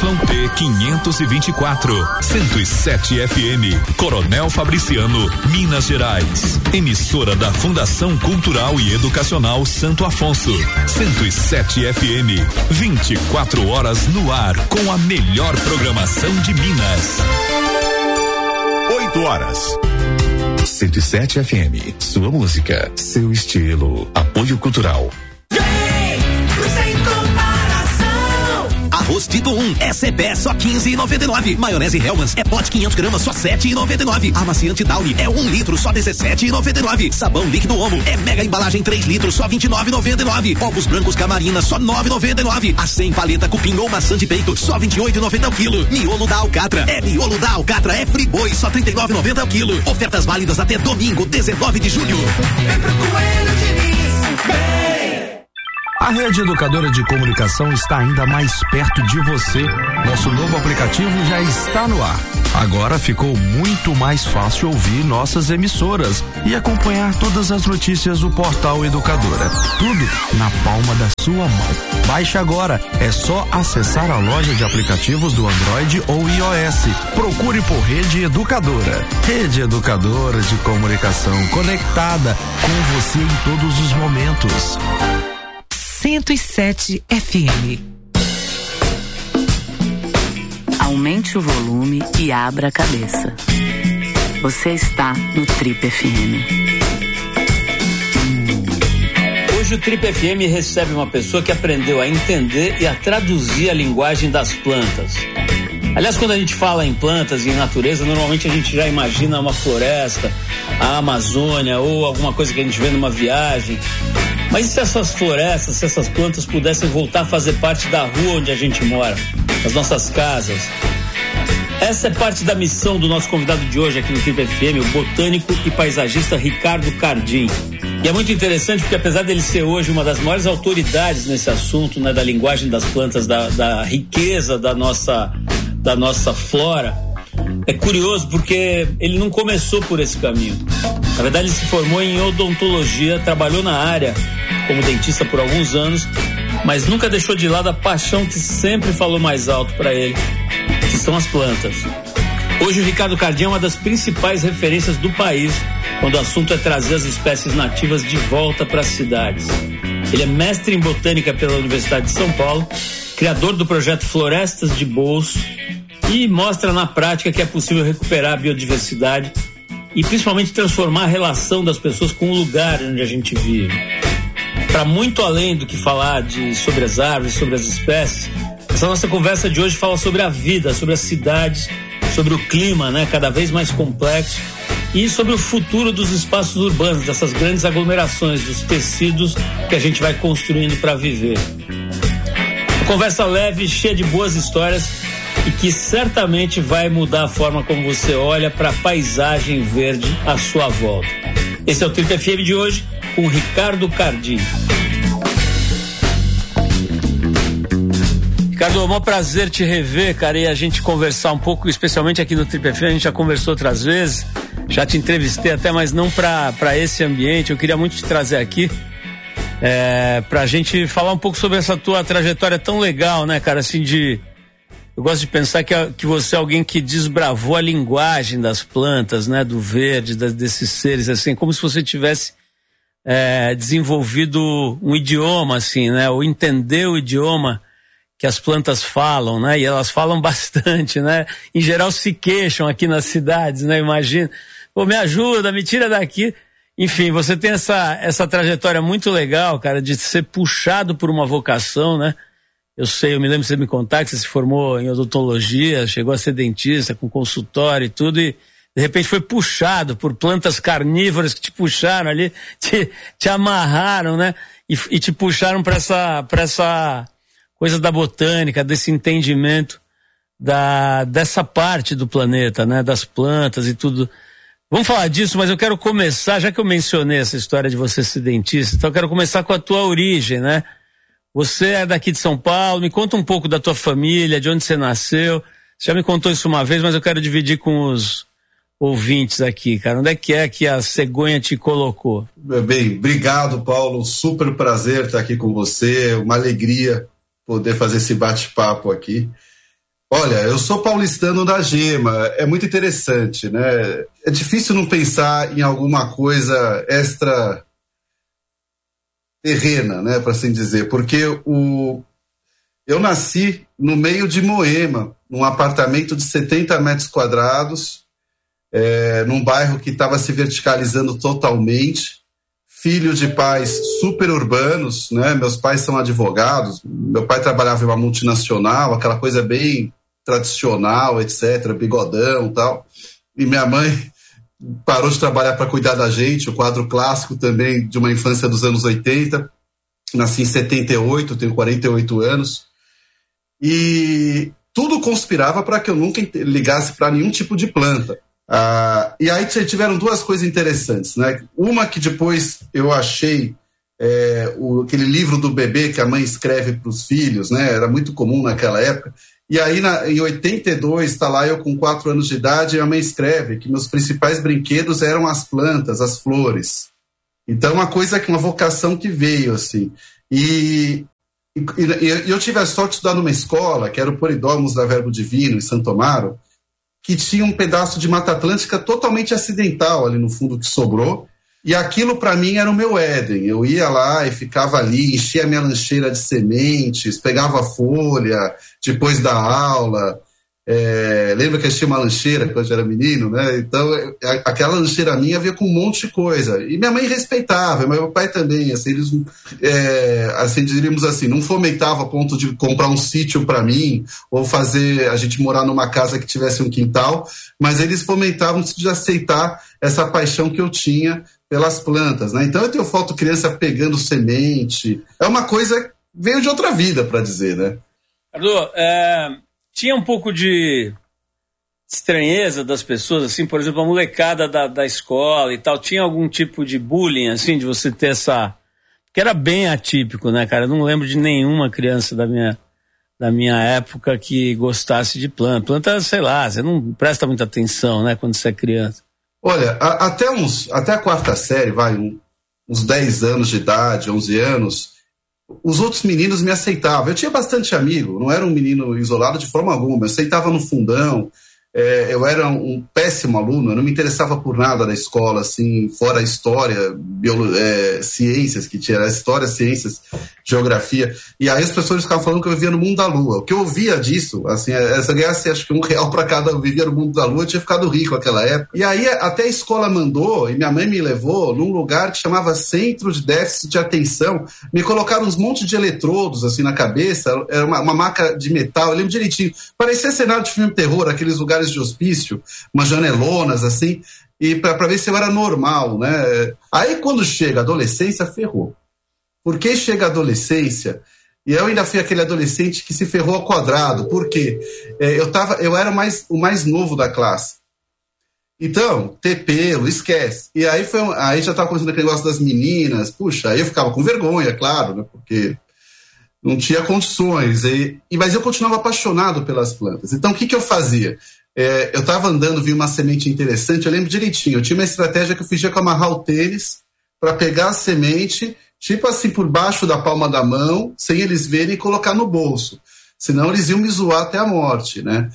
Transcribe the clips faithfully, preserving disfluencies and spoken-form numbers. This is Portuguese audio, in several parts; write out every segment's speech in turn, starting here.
P quinhentos e vinte e quatro, cento e sete F M, Coronel Fabriciano, Minas Gerais. Emissora da Fundação Cultural e Educacional Santo Afonso. cento e sete F M, vinte e quatro horas no ar com a melhor programação de Minas. oito horas. cento e sete F M, sua música, seu estilo. Apoio Cultural. Arroz Tito um é C B só quinze e noventa e nove. Maionese Hellmann's é pote quinhentos gramas só sete e noventa e nove. Amaciante Downy é um litro só dezessete e noventa e nove. Sabão líquido Omo é mega embalagem três litros só vinte e nove e noventa e nove. Ovos brancos Camarina só nove e noventa e nove. A cem paleta cupim ou maçã de peito só vinte e oito e noventa o quilo. Miolo da Alcatra é miolo da Alcatra é Friboi só trinta e nove e noventa o quilo. Ofertas válidas até domingo, dezenove de julho. Vem pro Coelho Diniz, vem! A Rede Educadora de Comunicação está ainda mais perto de você. Nosso novo aplicativo já está no ar. Agora ficou muito mais fácil ouvir nossas emissoras e acompanhar todas as notícias do portal Educadora. Tudo na palma da sua mão. Baixe agora. É só acessar a loja de aplicativos do Android ou iOS. Procure por Rede Educadora. Rede Educadora de Comunicação conectada com você em todos os momentos. cento e sete F M. Aumente o volume e abra a cabeça. Você está no Trip F M. Hoje o Trip F M recebe uma pessoa que aprendeu a entender e a traduzir a linguagem das plantas. Aliás, quando a gente fala em plantas e em natureza, normalmente a gente já imagina uma floresta, a Amazônia ou alguma coisa que a gente vê numa viagem. Mas e se essas florestas, se essas plantas pudessem voltar a fazer parte da rua onde a gente mora, das nossas casas? Essa é parte da missão do nosso convidado de hoje aqui no Trip F M, o botânico e paisagista Ricardo Cardim. E é muito interessante porque, apesar dele ser hoje uma das maiores autoridades nesse assunto, né, da linguagem das plantas, da, da riqueza da nossa, da nossa flora, é curioso porque ele não começou por esse caminho. Na verdade, ele se formou em odontologia, trabalhou na área como dentista por alguns anos, mas nunca deixou de lado a paixão que sempre falou mais alto para ele, que são as plantas. Hoje o Ricardo Cardim é uma das principais referências do país quando o assunto é trazer as espécies nativas de volta para as cidades. Ele é mestre em botânica pela Universidade de São Paulo, criador do projeto Florestas de Bolso, e mostra na prática que é possível recuperar a biodiversidade e principalmente transformar a relação das pessoas com o lugar onde a gente vive. Para muito além do que falar de, sobre as árvores, sobre as espécies, essa nossa conversa de hoje fala sobre a vida, sobre as cidades, sobre o clima, né, cada vez mais complexo, e sobre o futuro dos espaços urbanos, dessas grandes aglomerações, dos tecidos que a gente vai construindo para viver. Uma conversa leve, cheia de boas histórias e que certamente vai mudar a forma como você olha para a paisagem verde à sua volta. Esse é o Trip F M de hoje com Ricardo Cardim. Ricardo, é um prazer te rever, cara, e a gente conversar um pouco, especialmente aqui no Trip F M. A gente já conversou outras vezes, já te entrevistei até, mas não para esse ambiente. Eu queria muito te trazer aqui é, pra gente falar um pouco sobre essa tua trajetória tão legal, né, cara, assim, de... Eu gosto de pensar que, que você é alguém que desbravou a linguagem das plantas, né, do verde, da, desses seres, assim, como se você tivesse é, desenvolvido um idioma, assim, né, ou entender o idioma que as plantas falam, né, e elas falam bastante, né, em geral se queixam aqui nas cidades, né, imagina, pô, me ajuda, me tira daqui. Enfim, você tem essa, essa trajetória muito legal, cara, de ser puxado por uma vocação, né. Eu sei, eu me lembro de você me contar que você se formou em odontologia, chegou a ser dentista, com consultório e tudo, e de repente foi puxado por plantas carnívoras que te puxaram ali, te, te amarraram, né? E, e te puxaram para essa, para essa coisa da botânica, desse entendimento da, dessa parte do planeta, né? Das plantas e tudo. Vamos falar disso, mas eu quero começar, já que eu mencionei essa história de você ser dentista, então eu quero começar com a tua origem, né? Você é daqui de São Paulo, me conta um pouco da tua família, de onde você nasceu. Você já me contou isso uma vez, mas eu quero dividir com os ouvintes aqui, cara. Onde é que é que a cegonha te colocou? Bem, obrigado, Paulo. Super prazer estar aqui com você. Uma alegria poder fazer esse bate-papo aqui. Olha, eu sou paulistano da Gema, é muito interessante, né? É difícil não pensar em alguma coisa extra terrena, né, para assim dizer, porque o eu nasci no meio de Moema, num apartamento de setenta metros quadrados, é, num bairro que estava se verticalizando totalmente, filho de pais super urbanos, né? Meus pais são advogados, meu pai trabalhava em uma multinacional, aquela coisa bem tradicional, etcétera, bigodão e tal, e minha mãe parou de trabalhar para cuidar da gente, o quadro clássico também de uma infância dos anos oitenta, nasci em setenta e oito, tenho quarenta e oito anos, e tudo conspirava para que eu nunca ligasse para nenhum tipo de planta. Ah, e aí tiveram duas coisas interessantes, né? Uma que depois eu achei é, o, aquele livro do bebê que a mãe escreve para os filhos, né? Era muito comum naquela época. E aí na, em oitenta e dois, está lá eu com quatro anos de idade, e a mãe escreve que meus principais brinquedos eram as plantas, as flores. Então uma coisa que uma vocação que veio assim. E E, e eu tive a sorte de estudar numa escola, que era o Poridormus da Verbo Divino, em Santo Amaro, que tinha um pedaço de Mata Atlântica totalmente acidental ali no fundo que sobrou, e aquilo para mim era o meu Éden. Eu ia lá e ficava ali, enchia a minha lancheira de sementes, pegava folha depois da aula. É, lembra que eu tinha uma lancheira quando eu era menino, né? Então aquela lancheira minha veio com um monte de coisa, e minha mãe respeitava, meu pai também, assim, eles é, assim, diríamos assim, não fomentava a ponto de comprar um sítio para mim ou fazer a gente morar numa casa que tivesse um quintal, mas eles fomentavam de aceitar essa paixão que eu tinha pelas plantas, né? Então eu tenho foto criança pegando semente, é uma coisa que veio de outra vida, para dizer, né? Ricardo, é... tinha um pouco de estranheza das pessoas, assim, por exemplo, a molecada da, da escola e tal, tinha algum tipo de bullying, assim, de você ter essa... que era bem atípico, né, cara? Eu não lembro de nenhuma criança da minha, da minha época que gostasse de planta. Planta, sei lá, você não presta muita atenção, né, quando você é criança. Olha, a, até, uns, até a quarta série, vai, um, uns dez anos de idade, onze anos... os outros meninos me aceitavam. Eu tinha bastante amigo, não era um menino isolado de forma alguma. Eu aceitava no fundão, é, eu era um, um péssimo aluno, eu não me interessava por nada da escola, assim, fora a história, biolo, é, ciências que tinha, história, ciências, geografia. E aí os professores ficavam falando que eu vivia no mundo da lua. O que eu ouvia disso, assim, se eu ganhasse acho que um real para cada eu vivia no mundo da lua, eu tinha ficado rico naquela época. E aí até a escola mandou, e minha mãe me levou num lugar que chamava Centro de Déficit de Atenção. Me colocaram uns montes de eletrodos assim na cabeça, era uma, uma maca de metal, eu lembro direitinho. Parecia cenário de filme terror, aqueles lugares de hospício, umas janelonas assim, e para ver se eu era normal, né? Aí quando chega a adolescência, ferrou. Porque chega a adolescência, e eu ainda fui aquele adolescente que se ferrou ao quadrado, porque é, eu, tava, eu era mais, o mais novo da classe. Então, ter pelo, esquece. E aí, foi, aí já estava acontecendo aquele negócio das meninas, puxa, aí eu ficava com vergonha, claro, né? Porque não tinha condições. E, e, mas eu continuava apaixonado pelas plantas. Então, o que, que eu fazia? É, eu estava andando, vi uma semente interessante, eu lembro direitinho, eu tinha uma estratégia que eu fingia que amarrar o tênis para pegar a semente, tipo assim, por baixo da palma da mão, sem eles verem, e colocar no bolso. Senão eles iam me zoar até a morte, né?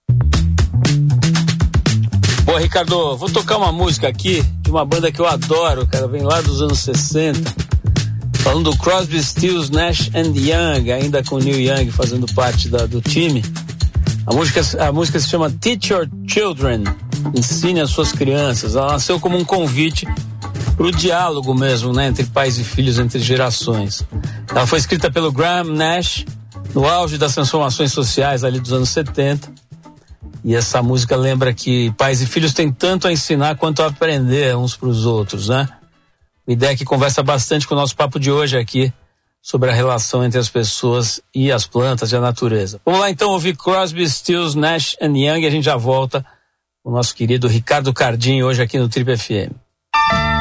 Pô, Ricardo, vou tocar uma música aqui de uma banda que eu adoro, cara, vem lá dos anos sessenta, falando do Crosby, Stills, Nash and Young, ainda com o Neil Young fazendo parte da, do time. A música, a música se chama Teach Your Children, ensine as suas crianças. Ela nasceu como um convite para o diálogo mesmo, né, entre pais e filhos, entre gerações. Ela foi escrita pelo Graham Nash no auge das transformações sociais ali dos anos setenta. E essa música lembra que pais e filhos têm tanto a ensinar quanto a aprender uns para os outros, né? Uma ideia que conversa bastante com o nosso papo de hoje aqui, sobre a relação entre as pessoas e as plantas e a natureza. Vamos lá então ouvir Crosby, Stills, Nash and Young, e a gente já volta com o nosso querido Ricardo Cardim hoje aqui no Trip F M.